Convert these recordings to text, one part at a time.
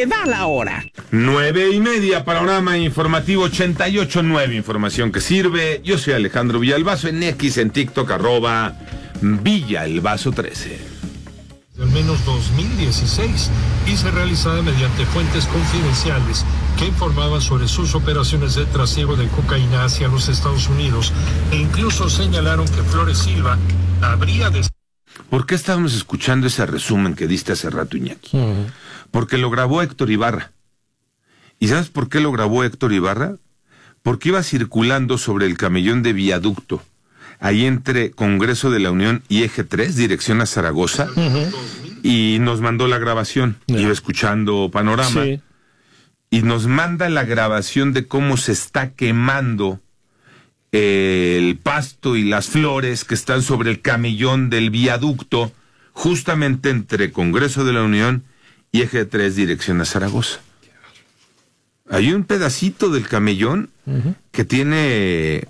Se da la hora. 9:30, Panorama Informativo 88.9, información que sirve. Yo soy Alejandro Villalbazo, en X, en TikTok, @Villalbazo13. Al menos 2016 y se realizaba mediante fuentes confidenciales que informaban sobre sus operaciones de trasiego de cocaína hacia los Estados Unidos e incluso señalaron que Flores Silva habría de... ¿Por qué estábamos escuchando ese resumen que diste hace rato, Iñaki? Porque lo grabó Héctor Ibarra. ¿Y sabes por qué lo grabó Héctor Ibarra? Porque iba circulando sobre el camellón de Viaducto, ahí entre Congreso de la Unión y Eje 3, dirección a Zaragoza, y nos mandó la grabación. Iba escuchando Panorama, y nos manda la grabación de cómo se está quemando el pasto y las flores que están sobre el camellón del viaducto, justamente entre Congreso de la Unión y Eje 3, dirección a Zaragoza. Hay un pedacito del camellón que tiene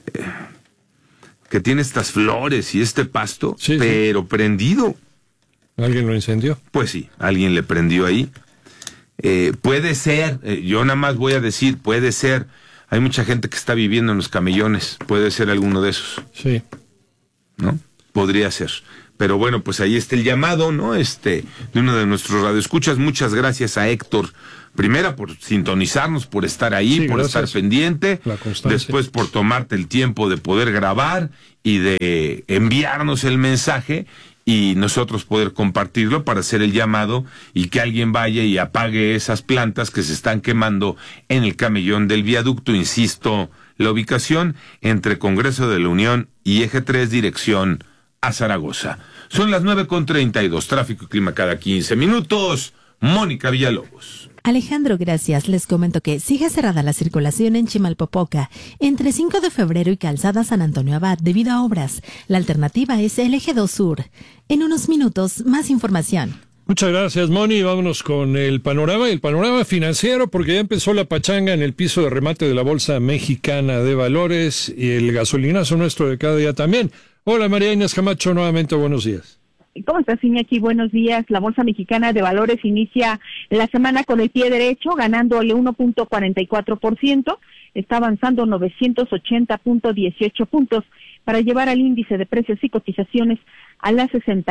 estas flores y este pasto, pero prendido. ¿Alguien lo incendió? Pues sí, alguien le prendió ahí. Puede ser, yo nada más voy a decir, puede ser. Hay mucha gente que está viviendo en los camellones. Puede ser alguno de esos. Sí. ¿No? Podría ser. Pero bueno, pues ahí está el llamado, ¿no? De uno de nuestros radioescuchas. Muchas gracias a Héctor. Primera, por sintonizarnos, por estar ahí, por estar pendiente. Después, por tomarte el tiempo de poder grabar y de enviarnos el mensaje y nosotros poder compartirlo para hacer el llamado y que alguien vaya y apague esas plantas que se están quemando en el camellón del viaducto. Insisto, la ubicación entre Congreso de la Unión y Eje 3, dirección a Zaragoza. Son las 9:32, tráfico y clima cada 15 minutos. Mónica Villalobos. Alejandro, gracias. Les comento que sigue cerrada la circulación en Chimalpopoca, entre 5 de febrero y Calzada San Antonio Abad, debido a obras. La alternativa es el Eje 2 Sur. En unos minutos, más información. Muchas gracias, Moni. Vámonos con el panorama financiero, porque ya empezó la pachanga en el piso de remate de la Bolsa Mexicana de Valores y el gasolinazo nuestro de cada día también. Hola, María Inés Camacho, nuevamente buenos días. ¿Cómo estás, Iñaki? Buenos días. La Bolsa Mexicana de Valores inicia la semana con el pie derecho, ganándole 1.44%. Está avanzando 980.18 puntos para llevar al índice de precios y cotizaciones a las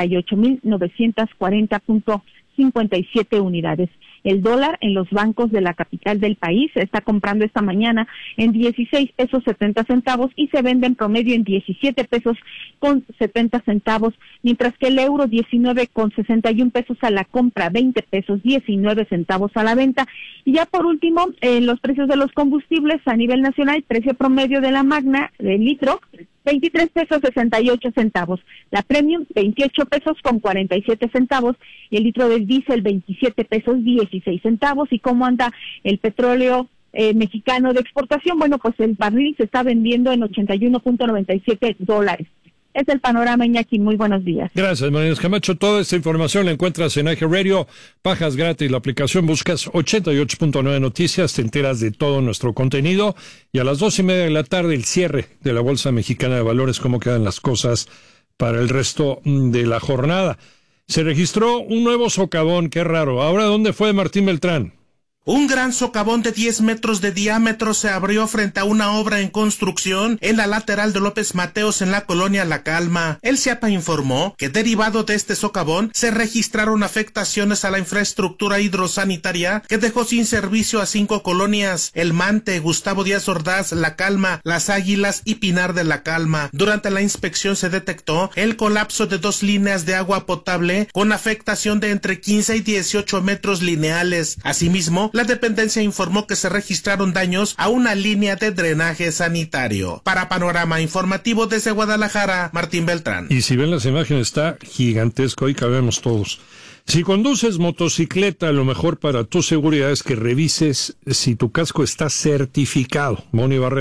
68.940.57 unidades. El dólar en los bancos de la capital del país se está comprando esta mañana en 16 pesos 70 centavos y se vende en promedio en 17 pesos con 70 centavos, mientras que el euro 19 con 61 pesos a la compra, 20 pesos 19 centavos a la venta. Y ya por último, los precios de los combustibles a nivel nacional, precio promedio de la Magna del litro, 23 pesos 68 centavos, la Premium 28 pesos con 47 centavos y el litro del diésel 27 pesos 16 centavos. ¿Y cómo anda el petróleo mexicano de exportación? Bueno, pues el barril se está vendiendo en $81.97. Es el panorama, Iñaki. Muy buenos días. Gracias, María Inés Camacho. Toda esta información la encuentras en AG Radio. Bajas gratis la aplicación, buscas 88.9 Noticias, te enteras de todo nuestro contenido. Y a las 2:30 de la tarde, el cierre de la Bolsa Mexicana de Valores, cómo quedan las cosas para el resto de la jornada. Se registró un nuevo socavón, qué raro. Ahora, ¿dónde fue Martín Beltrán? Un gran socavón de 10 metros de diámetro se abrió frente a una obra en construcción en la lateral de López Mateos en la colonia La Calma. El CIAPA informó que derivado de este socavón se registraron afectaciones a la infraestructura hidrosanitaria que dejó sin servicio a 5 colonias: El Mante, Gustavo Díaz Ordaz, La Calma, Las Águilas y Pinar de La Calma. Durante la inspección se detectó el colapso de 2 líneas de agua potable con afectación de entre 15 y 18 metros lineales. Asimismo, la dependencia informó que se registraron daños a una línea de drenaje sanitario. Para Panorama Informativo desde Guadalajara, Martín Beltrán. Y si ven las imágenes, está gigantesco, ahí cabemos todos. Si conduces motocicleta, lo mejor para tu seguridad es que revises si tu casco está certificado. Moni Barrera.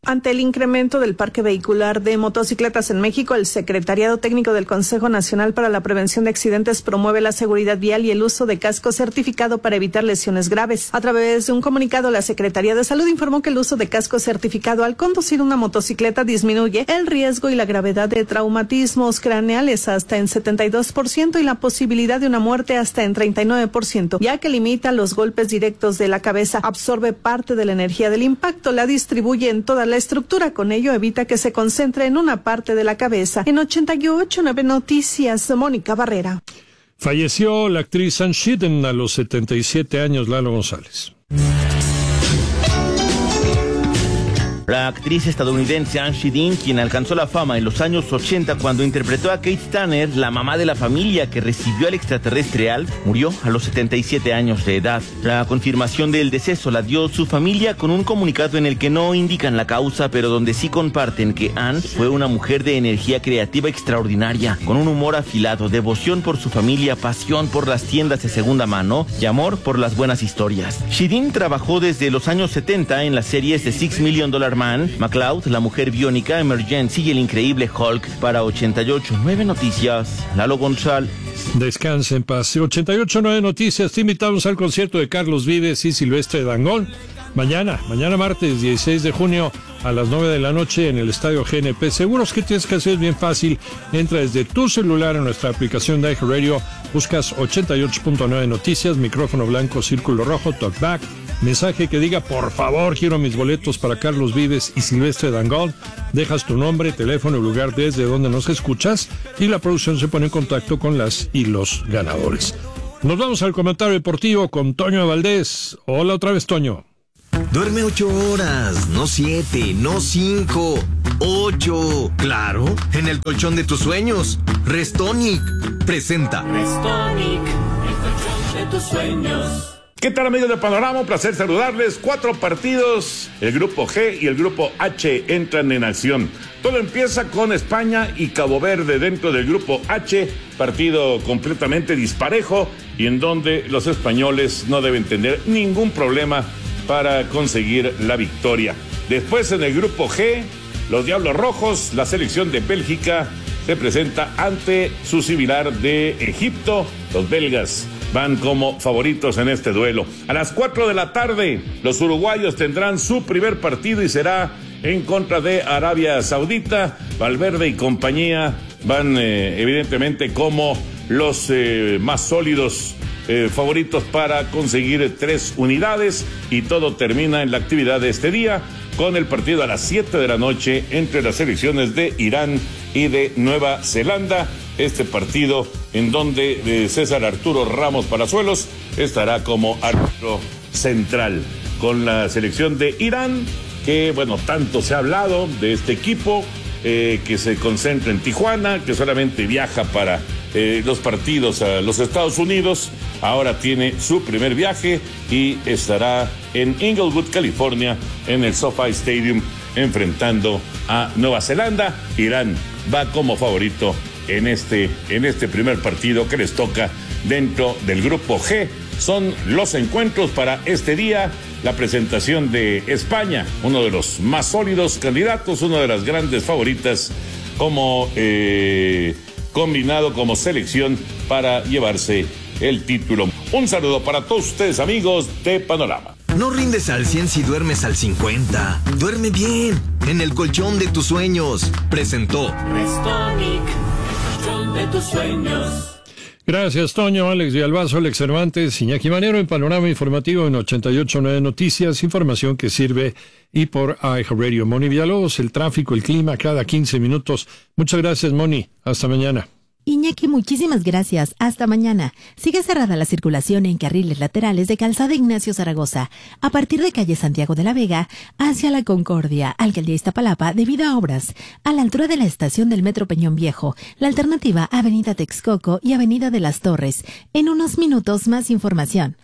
Ante el incremento del parque vehicular de motocicletas en México, el Secretariado Técnico del Consejo Nacional para la Prevención de Accidentes promueve la seguridad vial y el uso de casco certificado para evitar lesiones graves. A través de un comunicado, la Secretaría de Salud informó que el uso de casco certificado al conducir una motocicleta disminuye el riesgo y la gravedad de traumatismos craneales hasta en 72% y la posibilidad de una muerte hasta en 39%, ya que limita los golpes directos de la cabeza, absorbe parte de la energía del impacto, la distribuye en toda la estructura, con ello evita que se concentre en una parte de la cabeza. En 88.9 Noticias, Mónica Barrera. Falleció la actriz Anne Shidden a los 77 años, Lalo González. La actriz estadounidense Anne Shidden, quien alcanzó la fama en los años 80 cuando interpretó a Kate Tanner, la mamá de la familia que recibió al extraterrestre Alf, murió a los 77 años de edad. La confirmación del deceso la dio su familia con un comunicado en el que no indican la causa, pero donde sí comparten que Anne fue una mujer de energía creativa extraordinaria, con un humor afilado, devoción por su familia, pasión por las tiendas de segunda mano y amor por las buenas historias. Shidden trabajó desde los años 70 en las series de $6 Million Man, McCloud, La Mujer Biónica, Emergency y El Increíble Hulk. Para 88.9 Noticias, Lalo González. Descanse en paz. 88.9 Noticias, te invitamos al concierto de Carlos Vives y Silvestre Dangond. Mañana martes 16 de junio a las 9 de la noche en el Estadio GNP. Seguros que tienes que hacer, es bien fácil. Entra desde tu celular en nuestra aplicación de iHeartRadio, buscas 88.9 Noticias, micrófono blanco, círculo rojo, talkback, mensaje que diga, por favor, quiero mis boletos para Carlos Vives y Silvestre Dangond. Dejas tu nombre, teléfono y lugar desde donde nos escuchas y la producción se pone en contacto con las y los ganadores. Nos vamos al comentario deportivo con Toño Valdés. Hola otra vez, Toño. Duerme 8 horas, no 7, no 5, 8. Claro, en el colchón de tus sueños. Restonic presenta Restonic, el colchón de tus sueños. ¿Qué tal, amigos de Panorama? Un placer saludarles. 4 partidos, el grupo G y el grupo H entran en acción. Todo empieza con España y Cabo Verde dentro del grupo H, partido completamente disparejo y en donde los españoles no deben tener ningún problema para conseguir la victoria. Después en el grupo G, los Diablos Rojos, la selección de Bélgica, se presenta ante su similar de Egipto. Los belgas van como favoritos en este duelo. A las 4 de la tarde, los uruguayos tendrán su primer partido y será en contra de Arabia Saudita. Valverde y compañía van evidentemente como los más sólidos favoritos para conseguir 3 unidades, y todo termina en la actividad de este día con el partido a las 7 de la noche entre las selecciones de Irán y de Nueva Zelanda. Este partido en donde César Arturo Ramos Palazuelos estará como árbitro central con la selección de Irán, que bueno, tanto se ha hablado de este equipo que se concentra en Tijuana, que solamente viaja para los partidos a los Estados Unidos. Ahora tiene su primer viaje y estará en Inglewood, California, en el SoFi Stadium, enfrentando a Nueva Zelanda. Irán va como favorito en este primer partido que les toca dentro del grupo G. Son los encuentros para este día. La presentación de España, uno de los más sólidos candidatos, una de las grandes favoritas como combinado, como selección para llevarse el título. Un saludo para todos ustedes, amigos de Panorama. No rindes al 100 si duermes al 50. Duerme bien, en el colchón de tus sueños. Presentó Restonic, el colchón de tus sueños. Gracias, Toño, Alex Villalbazo, Alex Cervantes, Iñaki Manero en Panorama Informativo en 88.9 Noticias, información que sirve y por iHeartRadio. Moni Villalobos, el tráfico, el clima cada 15 minutos. Muchas gracias, Moni. Hasta mañana. Iñaki, muchísimas gracias. Hasta mañana. Sigue cerrada la circulación en carriles laterales de Calzada Ignacio Zaragoza, a partir de calle Santiago de la Vega, hacia La Concordia, Alcaldía Iztapalapa, debido a obras, a la altura de la estación del Metro Peñón Viejo. La alternativa, Avenida Texcoco y Avenida de las Torres. En unos minutos, más información.